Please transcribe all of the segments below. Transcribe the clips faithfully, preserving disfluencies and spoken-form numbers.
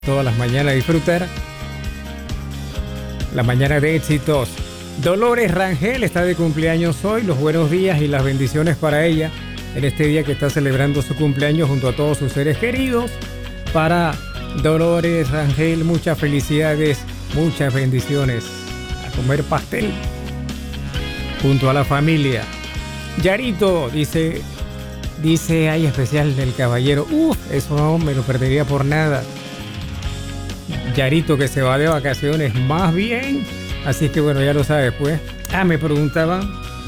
Todas las mañanas disfrutar la mañana de éxitos. Dolores Rangel está de cumpleaños hoy. Los buenos días y las bendiciones para ella en este día que está celebrando su cumpleaños junto a todos sus seres queridos. Para Dolores Rangel, muchas felicidades, muchas bendiciones. A comer pastel junto a la familia. Yarito dice, dice, hay especial del caballero. Uf, eso no me lo perdería por nada. Yarito que se va de vacaciones más bien. Así que bueno, ya lo sabes pues. Ah, me preguntaban.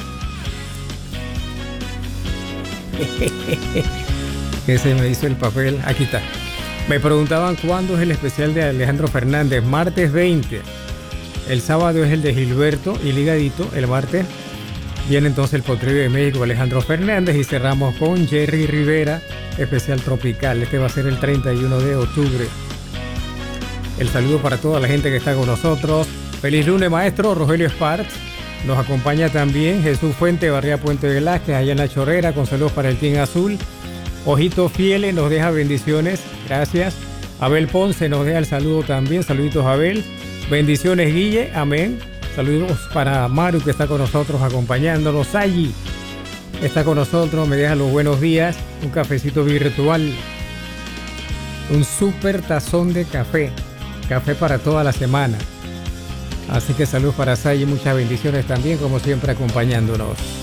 Que se me hizo el papel. Aquí está. Me preguntaban cuándo es el especial de Alejandro Fernández. Martes veinte. El sábado es el de Gilberto y ligadito. El martes viene entonces el Potrillo de México, Alejandro Fernández. Y cerramos con Jerry Rivera, especial tropical. Este va a ser el treinta y uno de octubre. El saludo para toda la gente que está con nosotros. Feliz lunes, maestro. Rogelio Sparks nos acompaña también. Jesús Fuente, Barría Puente Velázquez, allá en La Chorrera, con saludos para el Team Azul. Ojito Fiele nos deja bendiciones. Gracias. Abel Ponce nos deja el saludo también. Saluditos, Abel. Bendiciones, Guille. Amén. Saludos para Maru, que está con nosotros acompañándonos. Sayi está con nosotros. Me deja los buenos días. Un cafecito virtual. Un super tazón de café. Café para toda la semana. Así que saludos para Sayi, muchas bendiciones también, como siempre, acompañándonos.